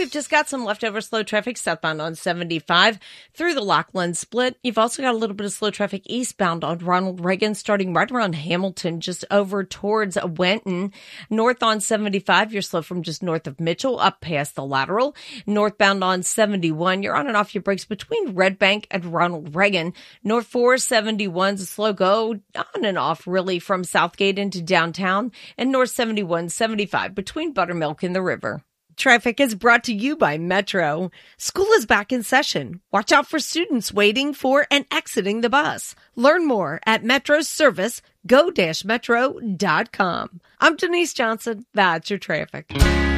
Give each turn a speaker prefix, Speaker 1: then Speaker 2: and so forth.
Speaker 1: we've just got some leftover slow traffic southbound on 75 through the Lockland split. You've also got a little bit of slow traffic eastbound on Ronald Reagan, starting right around Hamilton, just over towards Wenton. North on 75, you're slow from just north of Mitchell up past the Lateral. Northbound on 71, you're on and off your brakes between Red Bank and Ronald Reagan. North 471's a slow go on and off really from Southgate into downtown, and North 71, 75 between Buttermilk and the river. Traffic is brought to you by Metro. School is back in session. Watch out for students waiting for and exiting the bus. Learn more at Metro's service, go-metro.com. I'm Denise Johnson. That's your traffic.